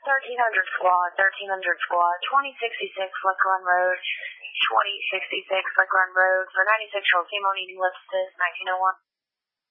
1300 squad, 2066 Flick Run Road, 2066 Flick Run Road, for 96-year-old female needing lift assist, 1901.